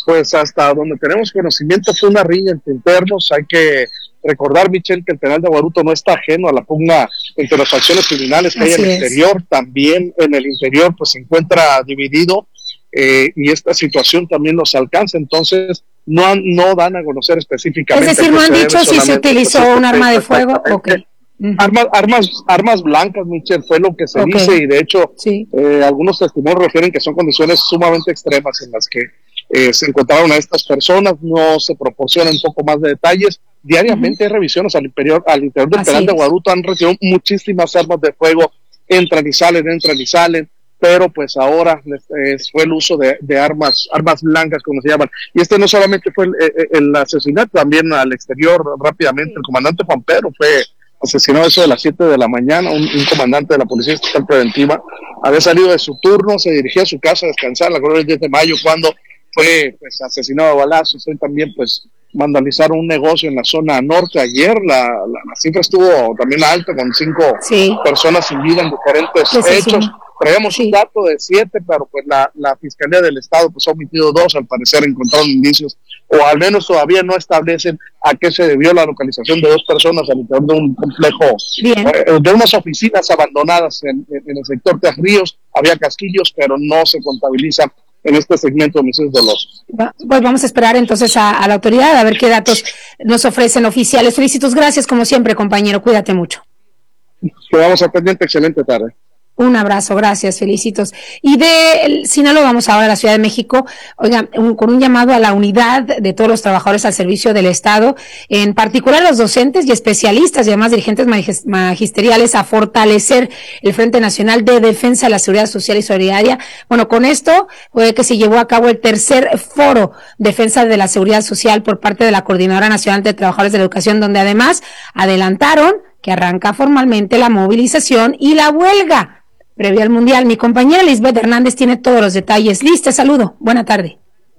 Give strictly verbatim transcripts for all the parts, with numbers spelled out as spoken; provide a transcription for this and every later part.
pues hasta donde tenemos conocimiento fue una riña entre internos. Hay que recordar, Michelle, que el penal de Guaruto no está ajeno a la pugna entre las facciones criminales que hay en el exterior. También en el interior pues se encuentra dividido, eh, y esta situación también nos alcanza. Entonces no, han, no dan a conocer específicamente. Es decir, no han dicho si se utilizó pues, un arma de fuego. Okay. Uh-huh. Armas, armas, armas blancas, Michelle, fue lo que se okay. dice, y de hecho sí. eh, algunos testimonios refieren que son condiciones sumamente extremas en las que eh, se encontraron a estas personas. No se proporcionan un poco más de detalles. Diariamente uh-huh. hay revisiones al interior, al interior del penal de Guaruto. Han recibido muchísimas armas de fuego, entran y salen, entran y salen, pero pues ahora eh, fue el uso de, de armas, armas blancas, como se llaman. Y este no solamente fue el, el, el asesinato, también al exterior rápidamente. El comandante Juan Pedro fue asesinado eso de las siete de la mañana, un, un comandante de la Policía Estatal Preventiva. Había salido de su turno, se dirigía a su casa a descansar, la colonia del diez de mayo, cuando fue pues asesinado a balazos. Él también pues vandalizaron un negocio en la zona norte ayer. La, la, la cifra estuvo también alta, con cinco sí. personas sin vida en diferentes sí, hechos. Sí. Traemos sí. un dato de siete, pero pues la, la Fiscalía del Estado pues ha omitido dos. Al parecer encontraron indicios, o al menos todavía no establecen a qué se debió la localización de dos personas al interior de un complejo, eh, de unas oficinas abandonadas en, en, en el sector de Ríos. Había casquillos, pero no se contabiliza en este segmento de homicidios dolosos. Pues vamos a esperar entonces a, a la autoridad a ver qué datos nos ofrecen oficiales. Felicitos, gracias como siempre, compañero, cuídate mucho. Quedamos al pendiente, excelente tarde. Un abrazo, gracias, felicitos. Y de Sinaloa vamos ahora a la Ciudad de México, oigan, un, con un llamado a la unidad de todos los trabajadores al servicio del Estado, en particular los docentes y especialistas y además dirigentes magisteriales, a fortalecer el Frente Nacional de Defensa de la Seguridad Social y Solidaria. Bueno, con esto fue que se llevó a cabo el tercer foro Defensa de la Seguridad Social por parte de la Coordinadora Nacional de Trabajadores de la Educación, donde además adelantaron que arranca formalmente la movilización y la huelga previa al Mundial. Mi compañera Lisbeth Hernández tiene todos los detalles. Liz, te saludo. Buena tarde.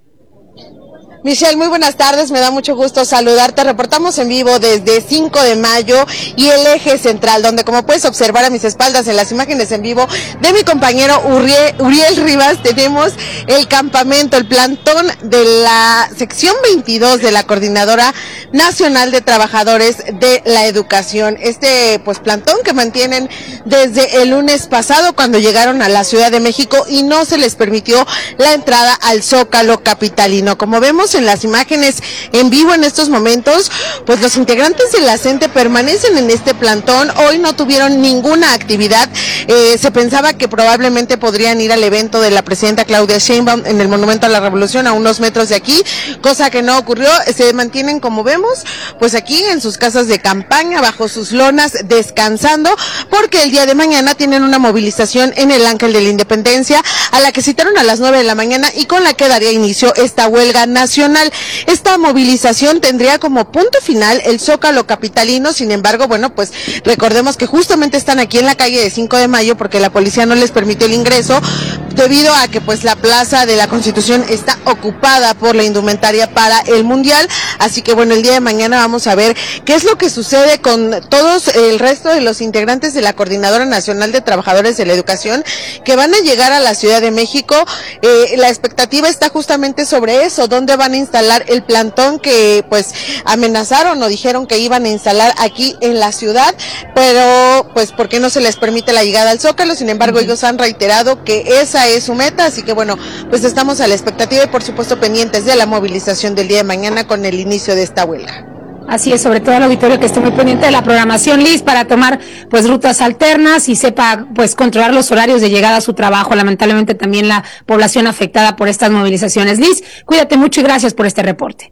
Michelle, muy buenas tardes, me da mucho gusto saludarte. Reportamos en vivo desde cinco de mayo y el eje central, donde como puedes observar a mis espaldas en las imágenes en vivo de mi compañero Uriel, Uriel Rivas, tenemos el campamento, el plantón de la sección veintidós de la Coordinadora Nacional de Trabajadores de la Educación. Este pues plantón que mantienen desde el lunes pasado, cuando llegaron a la Ciudad de México y no se les permitió la entrada al Zócalo capitalino. Como vemos en las imágenes en vivo en estos momentos, pues los integrantes de la CENTE permanecen en este plantón. Hoy no tuvieron ninguna actividad. Eh, se pensaba que probablemente podrían ir al evento de la presidenta Claudia Sheinbaum en el Monumento a la Revolución, a unos metros de aquí, cosa que no ocurrió. Se mantienen, como vemos, pues aquí en sus casas de campaña, bajo sus lonas, descansando, porque el día de mañana tienen una movilización en el Ángel de la Independencia, a la que citaron a las nueve de la mañana y con la que daría inicio esta huelga nacional. Esta movilización tendría como punto final el Zócalo capitalino. Sin embargo, bueno, pues recordemos que justamente están aquí en la calle de cinco de mayo porque la policía no les permitió el ingreso, debido a que pues la Plaza de la Constitución está ocupada por la indumentaria para el Mundial. Así que bueno, el día de mañana vamos a ver qué es lo que sucede con todos el resto de los integrantes de la Coordinadora Nacional de Trabajadores de la Educación que van a llegar a la Ciudad de México. Eh, la expectativa está justamente sobre eso, dónde van a instalar el plantón que pues amenazaron o dijeron que iban a instalar aquí en la ciudad, pero pues porque no se les permite la llegada al Zócalo. Sin embargo, uh-huh. ellos han reiterado que esa es su meta, así que bueno, pues estamos a la expectativa y por supuesto pendientes de la movilización del día de mañana con el inicio de esta huelga. Así es, sobre todo el auditorio que esté muy pendiente de la programación, Liz, para tomar pues rutas alternas y sepa pues controlar los horarios de llegada a su trabajo. Lamentablemente también la población afectada por estas movilizaciones. Liz, cuídate mucho y gracias por este reporte.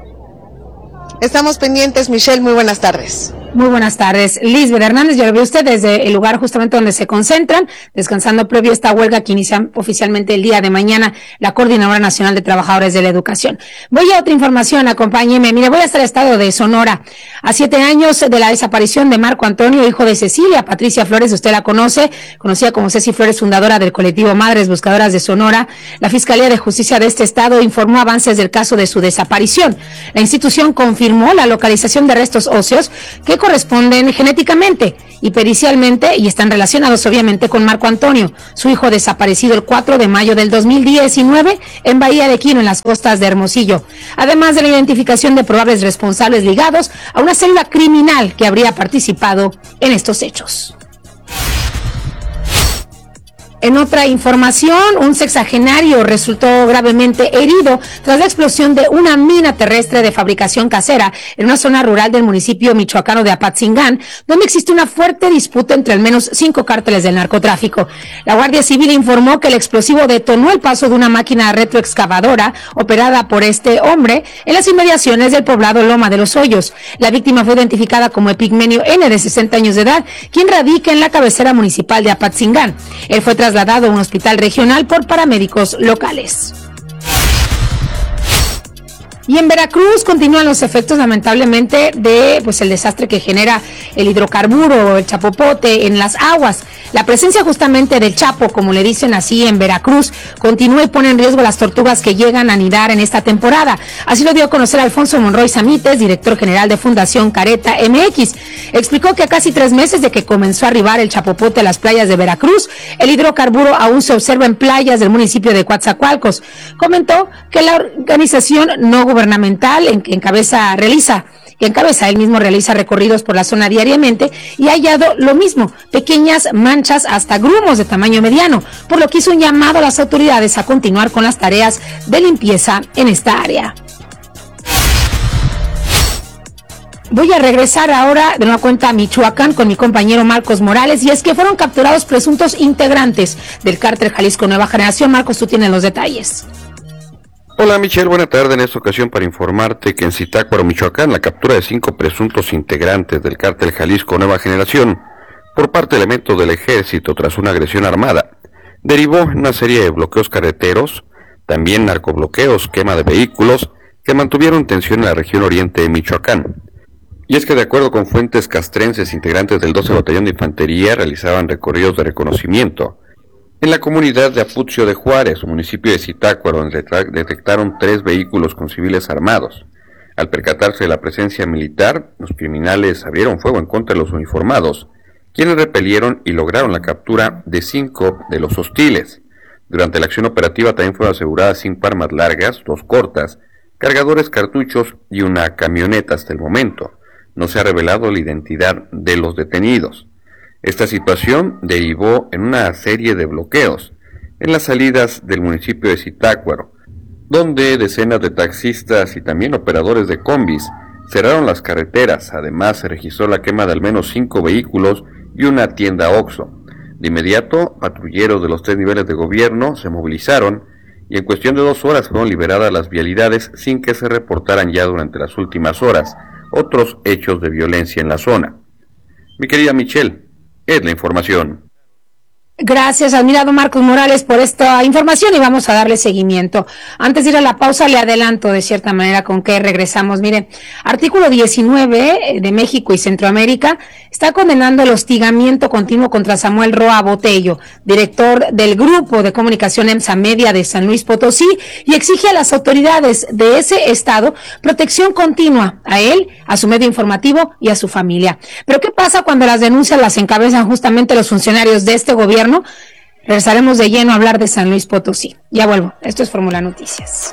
Estamos pendientes, Michelle, muy buenas tardes. Muy buenas tardes. Lisbeth Hernández, ya lo vio usted desde el lugar justamente donde se concentran, descansando previo a esta huelga que inicia oficialmente el día de mañana la Coordinadora Nacional de Trabajadores de la Educación. Voy a otra información, acompáñeme. Mire, voy hasta el estado de Sonora. A siete años de la desaparición de Marco Antonio, hijo de Cecilia Patricia Flores, usted la conoce, conocida como Ceci Flores, fundadora del colectivo Madres Buscadoras de Sonora, la Fiscalía de Justicia de este estado informó avances del caso de su desaparición. La institución confirmó la localización de restos óseos que corresponden genéticamente y pericialmente y están relacionados obviamente con Marco Antonio, su hijo desaparecido el cuatro de mayo del dos mil diecinueve en Bahía de Quino, en las costas de Hermosillo, además de la identificación de probables responsables ligados a una célula criminal que habría participado en estos hechos. En otra información, un sexagenario resultó gravemente herido tras la explosión de una mina terrestre de fabricación casera en una zona rural del municipio michoacano de Apatzingán, donde existe una fuerte disputa entre al menos cinco cárteles del narcotráfico. La Guardia Civil informó que el explosivo detonó el paso de una máquina retroexcavadora operada por este hombre en las inmediaciones del poblado Loma de los Hoyos. La víctima fue identificada como Epigmenio N, de sesenta años de edad, quien radica en la cabecera municipal de Apatzingán. Él fue trasladado trasladado a un hospital regional por paramédicos locales. Y en Veracruz continúan los efectos, lamentablemente, de pues el desastre que genera el hidrocarburo, el chapopote en las aguas. La presencia justamente del chapo, como le dicen así en Veracruz, continúa y pone en riesgo las tortugas que llegan a anidar en esta temporada. Así lo dio a conocer Alfonso Monroy Samites, director general de Fundación Careta M X. Explicó que a casi tres meses de que comenzó a arribar el chapopote a las playas de Veracruz, el hidrocarburo aún se observa en playas del municipio de Coatzacoalcos. Comentó que la organización no gubernamental en que encabeza realiza que encabeza él mismo realiza recorridos por la zona diariamente y ha hallado lo mismo, pequeñas manchas hasta grumos de tamaño mediano, por lo que hizo un llamado a las autoridades a continuar con las tareas de limpieza en esta área. Voy a regresar ahora de nueva cuenta a Michoacán con mi compañero Marcos Morales, y es que fueron capturados presuntos integrantes del cártel Jalisco Nueva Generación. Marcos, tú tienes los detalles. Hola Michelle, buena tarde. En esta ocasión para informarte que en Zitácuaro, Michoacán, la captura de cinco presuntos integrantes del cártel Jalisco Nueva Generación por parte de elementos del ejército tras una agresión armada derivó en una serie de bloqueos carreteros, también narcobloqueos, quema de vehículos que mantuvieron tensión en la región oriente de Michoacán. Y es que de acuerdo con fuentes castrenses, integrantes del doce Batallón de Infantería realizaban recorridos de reconocimiento en la comunidad de Apucio de Juárez, municipio de Zitácuaro, donde detectaron tres vehículos con civiles armados. Al percatarse de la presencia militar, los criminales abrieron fuego en contra de los uniformados, quienes repelieron y lograron la captura de cinco de los hostiles. Durante la acción operativa también fueron aseguradas cinco armas largas, dos cortas, cargadores, cartuchos y una camioneta. Hasta el momento no se ha revelado la identidad de los detenidos. Esta situación derivó en una serie de bloqueos en las salidas del municipio de Zitácuaro, donde decenas de taxistas y también operadores de combis cerraron las carreteras. Además, se registró la quema de al menos cinco vehículos y una tienda Oxxo. De inmediato, patrulleros de los tres niveles de gobierno se movilizaron y en cuestión de dos horas fueron liberadas las vialidades sin que se reportaran ya durante las últimas horas otros hechos de violencia en la zona. Mi querida Michelle, es la información. Gracias, admirado Marcos Morales, por esta información, y vamos a darle seguimiento. Antes de ir a la pausa, le adelanto de cierta manera con qué regresamos. Mire, artículo diecinueve de México y Centroamérica está condenando el hostigamiento continuo contra Samuel Roa Botello, director del Grupo de Comunicación EMSA Media de San Luis Potosí, y exige a las autoridades de ese estado protección continua a él, a su medio informativo y a su familia. Pero ¿qué pasa cuando las denuncias las encabezan justamente los funcionarios de este gobierno? Regresaremos de lleno a hablar de San Luis Potosí. Ya vuelvo. Esto es Fórmula Noticias.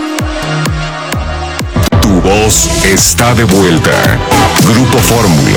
Tu voz está de vuelta. Grupo Fórmula.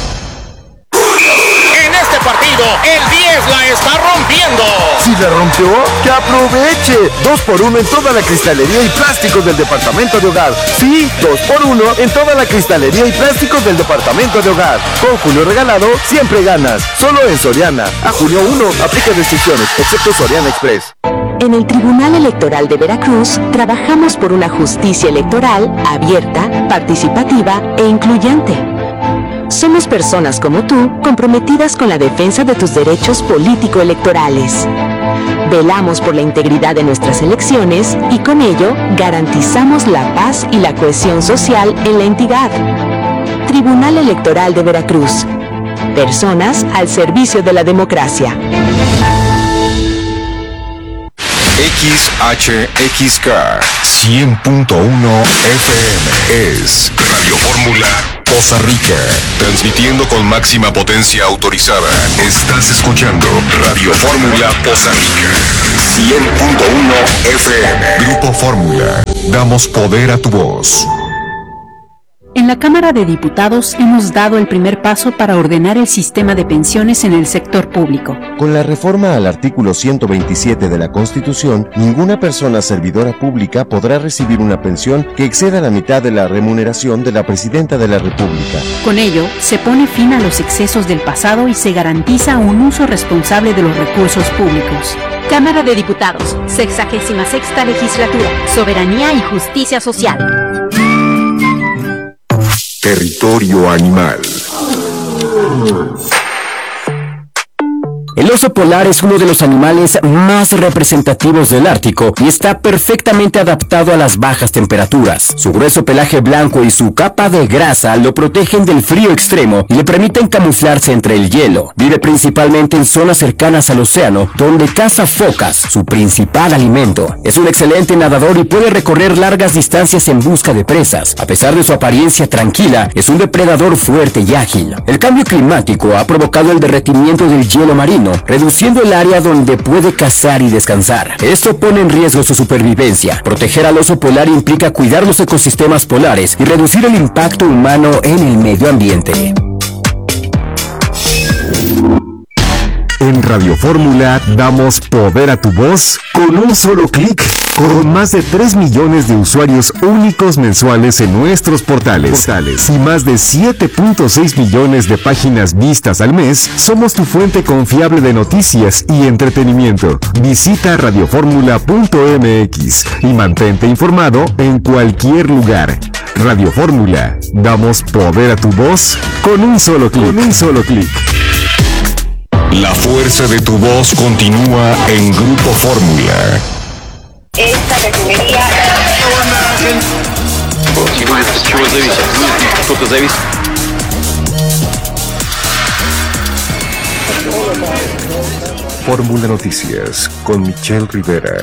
En este partido, el diez la está rompiendo. Si la rompió, que aproveche. Dos por uno en toda la cristalería y plásticos del departamento de hogar. Sí, dos por uno en toda la cristalería y plásticos del departamento de hogar. Con Julio Regalado, siempre ganas. Solo en Soriana. A junio uno, aplica restricciones, excepto Soriana Express. En el Tribunal Electoral de Veracruz, trabajamos por una justicia electoral abierta, participativa e incluyente. Somos personas como tú, comprometidas con la defensa de tus derechos político-electorales. Velamos por la integridad de nuestras elecciones y con ello garantizamos la paz y la cohesión social en la entidad. Tribunal Electoral de Veracruz. Personas al servicio de la democracia. X H X K cien punto uno F M es Radio Fórmula Poza Rica, transmitiendo con máxima potencia autorizada. Estás escuchando Radio Fórmula Poza Rica, cien punto uno F M. Grupo Fórmula, damos poder a tu voz. En la Cámara de Diputados hemos dado el primer paso para ordenar el sistema de pensiones en el sector público. Con la reforma al artículo ciento veintisiete de la Constitución, ninguna persona servidora pública podrá recibir una pensión que exceda la mitad de la remuneración de la Presidenta de la República. Con ello, se pone fin a los excesos del pasado y se garantiza un uso responsable de los recursos públicos. Cámara de Diputados, sexagésima sexta legislatura, soberanía y justicia social. Territorio animal. El oso polar es uno de los animales más representativos del Ártico y está perfectamente adaptado a las bajas temperaturas. Su grueso pelaje blanco y su capa de grasa lo protegen del frío extremo y le permiten camuflarse entre el hielo. Vive principalmente en zonas cercanas al océano, donde caza focas, su principal alimento. Es un excelente nadador y puede recorrer largas distancias en busca de presas. A pesar de su apariencia tranquila, es un depredador fuerte y ágil. El cambio climático ha provocado el derretimiento del hielo marino, reduciendo el área donde puede cazar y descansar. Esto pone en riesgo su supervivencia. Proteger al oso polar implica cuidar los ecosistemas polares y reducir el impacto humano en el medio ambiente. En Radio Fórmula damos poder a tu voz con un solo clic. Con más de tres millones de usuarios únicos mensuales en nuestros portales, portales y más de siete punto seis millones de páginas vistas al mes, somos tu fuente confiable de noticias y entretenimiento. Visita radioformula punto m x y mantente informado en cualquier lugar. Radio Fórmula, damos poder a tu voz con un solo clic. Con un solo clic. La fuerza de tu voz continúa en Grupo Fórmula. Esta refinería... Fórmula Noticias con Michelle Rivera.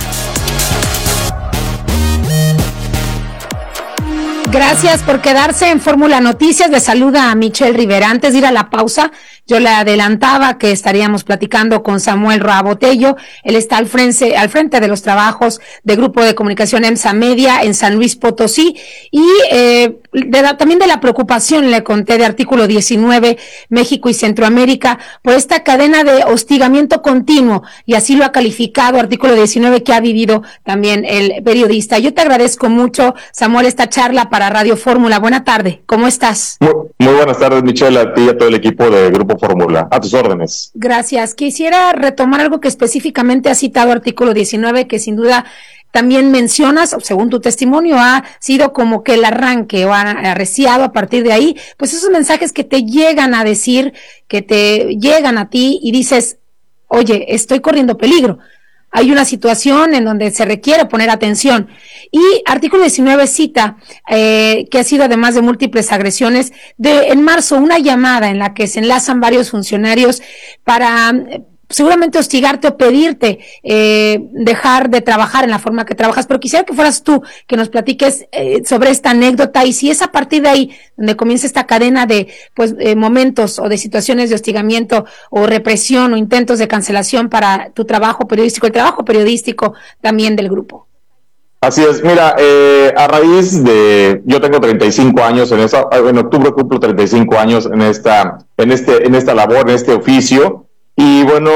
Gracias por quedarse en Fórmula Noticias. Le saluda a Michelle Rivera. Antes de ir a la pausa, yo le adelantaba que estaríamos platicando con Samuel Roa Botello. Él está al frente, al frente de los trabajos de Grupo de Comunicación EMSA Media en San Luis Potosí. Y eh, de la, también de la preocupación, le conté, de Artículo diecinueve, México y Centroamérica, por esta cadena de hostigamiento continuo. Y así lo ha calificado Artículo diecinueve, que ha vivido también el periodista. Yo te agradezco mucho, Samuel, esta charla para Radio Fórmula. Buena tarde, ¿cómo estás? Muy, muy buenas tardes, Michelle, a ti y a todo el equipo de Grupo Fórmula. A tus órdenes. Gracias. Quisiera retomar algo que específicamente ha citado Artículo diecinueve, que sin duda también mencionas, según tu testimonio, ha sido como que el arranque o ha arreciado a partir de ahí, pues esos mensajes que te llegan a decir, que te llegan a ti y dices, oye, estoy corriendo peligro. Hay una situación en donde se requiere poner atención. Y Artículo diecinueve cita, eh, que ha sido, además de múltiples agresiones, de en marzo una llamada en la que se enlazan varios funcionarios para eh, seguramente hostigarte o pedirte eh, dejar de trabajar en la forma que trabajas. Pero quisiera que fueras tú que nos platiques eh, sobre esta anécdota, y si es a partir de ahí donde comienza esta cadena de pues eh, momentos o de situaciones de hostigamiento o represión o intentos de cancelación para tu trabajo periodístico, el trabajo periodístico también del grupo. Así es, mira, eh, a raíz de, yo tengo treinta y cinco años en esa, en octubre cumplo treinta y cinco años en esta, en este, en esta labor, en este oficio, y bueno,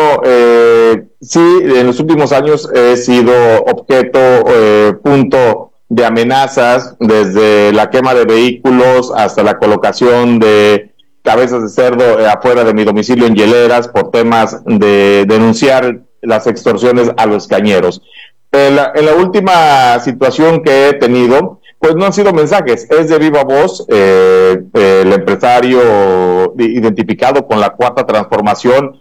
eh, sí, en los últimos años he sido objeto, eh, punto de amenazas, desde la quema de vehículos hasta la colocación de cabezas de cerdo eh, afuera de mi domicilio en hieleras, por temas de denunciar las extorsiones a los cañeros. En la, en la última situación que he tenido, pues no han sido mensajes, es de viva voz. eh, eh, el empresario identificado con la Cuarta Transformación,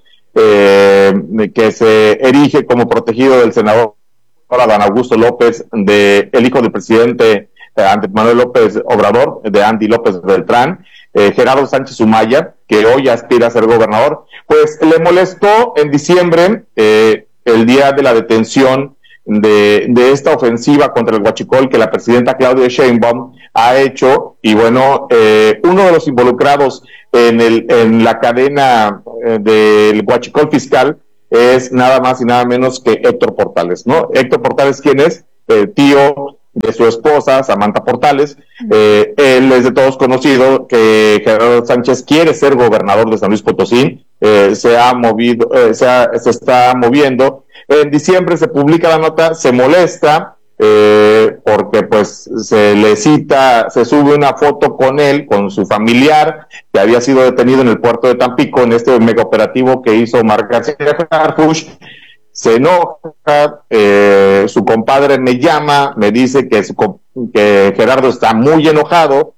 eh, que se erige como protegido del senador Adán Augusto López, de el hijo del presidente eh, Andrés Manuel López Obrador, de Andy López Beltrán, eh, Gerardo Sánchez Humaya, que hoy aspira a ser gobernador, pues le molestó en diciembre, eh, el día de la detención de, de esta ofensiva contra el huachicol, que la presidenta Claudia Sheinbaum ha hecho, y bueno, eh, uno de los involucrados en, el, en la cadena eh, del huachicol fiscal es nada más y nada menos que Héctor Portales, ¿no? Héctor Portales, ¿quién es? Eh, tío de su esposa, Samantha Portales. Eh, él es de todos conocido que Gerardo Sánchez quiere ser gobernador de San Luis Potosí. Eh, se ha movido, eh, se, ha, se está moviendo. En diciembre se publica la nota, se molesta, eh, porque pues se le cita, se sube una foto con él, con su familiar, que había sido detenido en el puerto de Tampico, en este mega operativo que hizo Omar García Harfuch. Se enoja, eh, su compadre me llama, me dice que, su, que Gerardo está muy enojado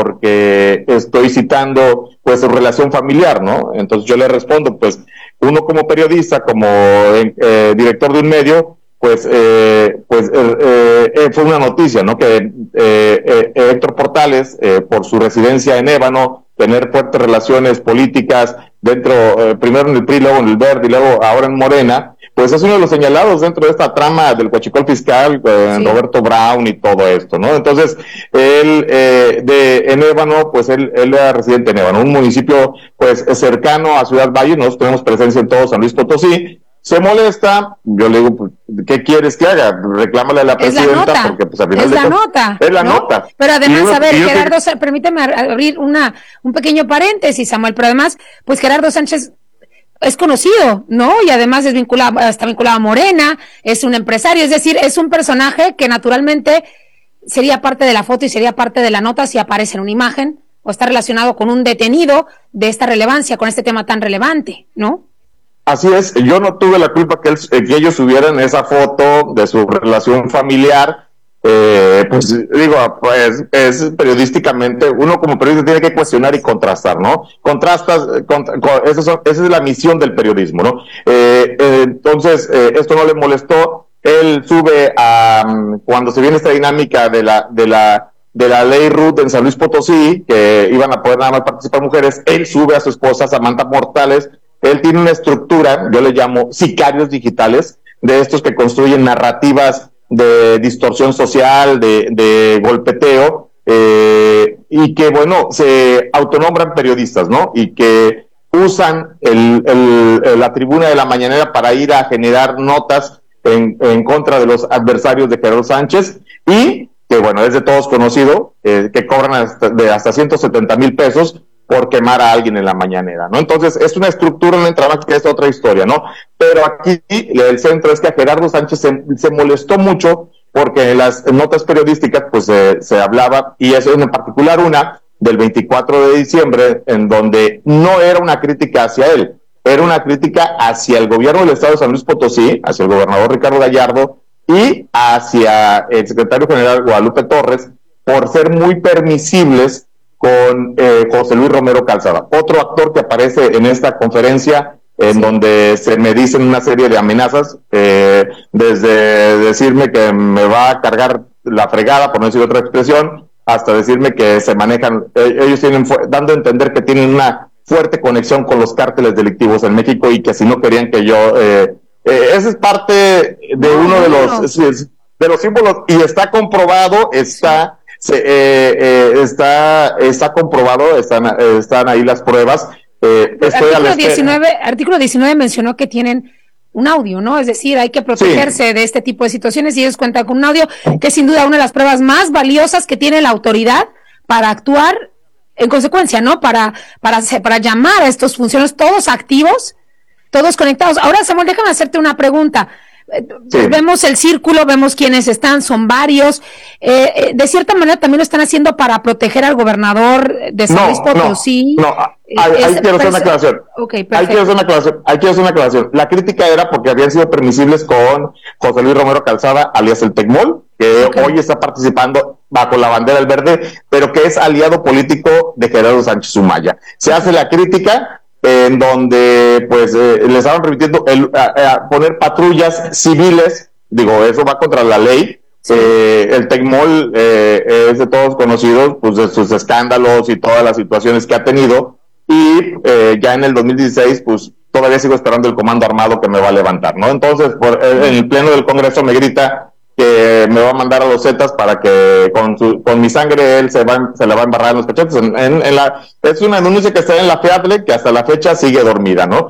porque estoy citando pues su relación familiar, ¿no? Entonces yo le respondo, pues uno como periodista, como eh, director de un medio, pues eh, pues eh, eh, fue una noticia, ¿no? Que eh, eh, Héctor Portales, eh, por su residencia en Ébano, tener fuertes relaciones políticas dentro, eh, primero en el P R I, luego en el Verde y luego ahora en Morena, pues es uno de los señalados dentro de esta trama del huachicol fiscal, eh, sí. Roberto Brown y todo esto, ¿no? Entonces, él, eh, de, en Ébano, pues él, él era residente en Ébano, un municipio, pues, cercano a Ciudad Valle, nosotros tenemos presencia en todo San Luis Potosí. Se molesta, yo le digo, ¿qué quieres que haga? Reclámale a la es presidenta, la nota, porque pues al final es de la cosas, nota, es la ¿no? nota. Pero además, yo, a ver, yo, Gerardo, yo, permíteme abrir una, un pequeño paréntesis, Samuel, pero además, pues Gerardo Sánchez es conocido, ¿no? Y además es vinculado, está vinculado a Morena, es un empresario, es decir, es un personaje que naturalmente sería parte de la foto y sería parte de la nota si aparece en una imagen o está relacionado con un detenido de esta relevancia, con este tema tan relevante, ¿no? Así es, yo no tuve la culpa que, él, que ellos subieran esa foto de su relación familiar, eh, pues digo, pues es periodísticamente, uno como periodista tiene que cuestionar y contrastar, ¿no? Contrastas, contra, con, esa, son, esa es la misión del periodismo, ¿no? Eh, eh, entonces, eh, esto no le molestó, él sube a, um, cuando se viene esta dinámica de la, de la, de la ley Ruth en San Luis Potosí, que iban a poder nada más participar mujeres, él sube a su esposa Samantha Portales. Él tiene una estructura, yo le llamo sicarios digitales, de estos que construyen narrativas de distorsión social, de, de golpeteo, eh, y que, bueno, se autonombran periodistas, ¿no? Y que usan el, el, la tribuna de la mañanera para ir a generar notas en, en contra de los adversarios de Gerardo Sánchez, y que, bueno, es de todos conocido, eh, que cobran hasta, de hasta ciento setenta mil pesos por quemar a alguien en la mañanera, ¿no? Entonces, es una estructura, una entrada que es otra historia, ¿no? Pero aquí, el centro es que a Gerardo Sánchez se, se molestó mucho porque en las notas periodísticas, pues, eh, se hablaba, y eso en particular una, del veinticuatro de diciembre, en donde no era una crítica hacia él, era una crítica hacia el gobierno del estado de San Luis Potosí, hacia el gobernador Ricardo Gallardo, y hacia el secretario general Guadalupe Torres, por ser muy permisibles con eh, José Luis Romero Calzada, otro actor que aparece en esta conferencia, en sí. donde se me dicen una serie de amenazas, eh, desde decirme que me va a cargar la fregada, por no decir otra expresión, hasta decirme que se manejan, eh, ellos tienen, dando a entender que tienen una fuerte conexión con los cárteles delictivos en México, y que si no querían que yo, eh, eh, ese es parte de no, uno de los, no. de los símbolos, y está comprobado, está... Sí. Se, eh, eh, está está comprobado, están están ahí las pruebas. Eh, estoy artículo, diecinueve, artículo diecinueve mencionó que tienen un audio, ¿no? Es decir, hay que protegerse sí. de este tipo de situaciones, y ellos cuentan con un audio que es sin duda una de las pruebas más valiosas que tiene la autoridad para actuar en consecuencia, ¿no? Para para para llamar a estos funcionarios todos activos, todos conectados. Ahora, Samuel, déjame hacerte una pregunta. Sí. Vemos el círculo, vemos quiénes están, son varios. Eh, eh, de cierta manera también lo están haciendo para proteger al gobernador de San no, Luis Potosí. No, no, hay, hay que hacer una aclaración. Okay, hay que hacer una aclaración. Hay que hacer una aclaración. La crítica era porque habían sido permisibles con José Luis Romero Calzada, alias el Tecmol, que okay. hoy está participando bajo la bandera del verde, pero que es aliado político de Gerardo Sánchez Sumaya. Se hace la crítica en donde pues eh, le estaban permitiendo el, a, a poner patrullas civiles, digo, eso va contra la ley. Sí. Eh, el Tecmol eh, es de todos conocidos, pues de sus escándalos y todas las situaciones que ha tenido, y eh, ya en el dos mil dieciséis, pues todavía sigo esperando el comando armado que me va a levantar, ¿no? Entonces, por, eh, en el pleno del Congreso me grita que me va a mandar a los Zetas para que con su, con mi sangre él se va, se le va a embarrar en los cachetes. En, en, en la, es una denuncia que está en la FEADLE, que hasta la fecha sigue dormida, ¿no?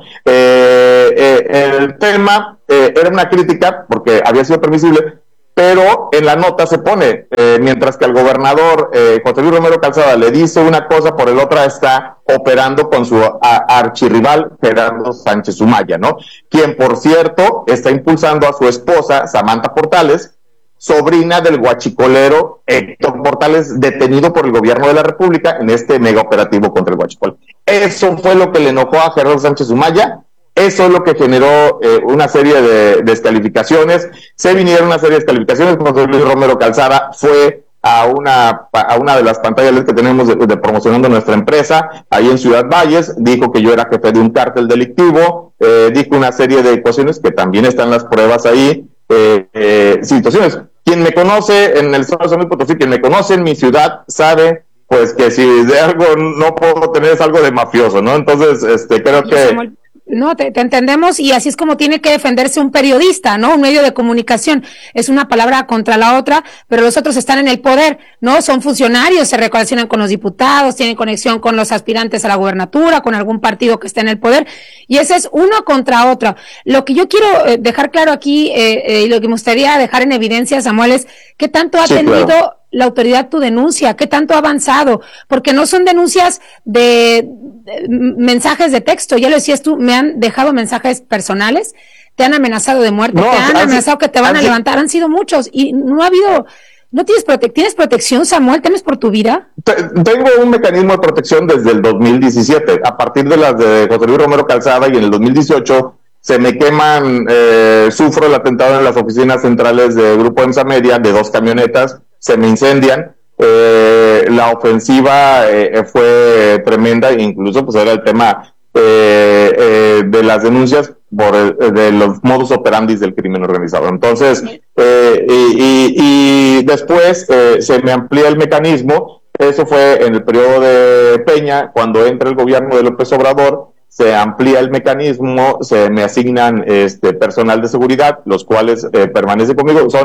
Eh, eh, el tema eh, era una crítica porque había sido permisible, pero en la nota se pone, eh, mientras que al gobernador eh, José Luis Romero Calzada le dice una cosa, por el otra está operando con su a, archirrival Gerardo Sánchez Sumaya, ¿no? Quien, por cierto, está impulsando a su esposa, Samantha Portales, sobrina del guachicolero Héctor Portales, detenido por el gobierno de la República en este mega operativo contra el huachicol. Eso fue lo que le enojó a Gerardo Sánchez Sumaya. Eso es lo que generó eh, una serie de descalificaciones. Se vinieron una serie de descalificaciones. José Luis Romero Calzada fue a una a una de las pantallas que tenemos de, de promocionando nuestra empresa, ahí en Ciudad Valles, dijo que yo era jefe de un cártel delictivo, eh, dijo una serie de cuestiones que también están las pruebas ahí, eh, eh, situaciones. Quien me conoce en el estado de San Luis Potosí, quien me conoce en mi ciudad, sabe pues que si de algo no puedo tener es algo de mafioso, ¿no? Entonces, este creo que... No, te, te entendemos, y así es como tiene que defenderse un periodista, ¿no? Un medio de comunicación. Es una palabra contra la otra, pero los otros están en el poder, ¿no? Son funcionarios, se relacionan con los diputados, tienen conexión con los aspirantes a la gubernatura, con algún partido que esté en el poder, y ese es uno contra otro. Lo que yo quiero eh, dejar claro aquí, eh, eh, y lo que me gustaría dejar en evidencia, Samuel, es qué tanto ha sí, tenido claro. la autoridad tu denuncia, qué tanto ha avanzado, porque no son denuncias de, de mensajes de texto, ya lo decías tú, me han dejado mensajes personales, te han amenazado de muerte, no, te han amenazado que te van a levantar, han sido muchos, y no ha habido, no tienes prote ¿tienes protección, Samuel? ¿Temes por tu vida? Tengo un mecanismo de protección desde el dos mil diecisiete, a partir de las de José Luis Romero Calzada, y en el dos mil dieciocho se me queman, eh, sufro el atentado en las oficinas centrales de Grupo EMSA Media, de dos camionetas, se me incendian, eh, la ofensiva eh, fue tremenda, e incluso pues era el tema eh, eh, de las denuncias por el, de los modus operandi del crimen organizado. Entonces, eh, y, y, y después eh, se me amplía el mecanismo. Eso fue en el periodo de Peña, cuando entra el gobierno de López Obrador, se amplía el mecanismo, se me asignan este personal de seguridad, los cuales eh, permanecen conmigo, son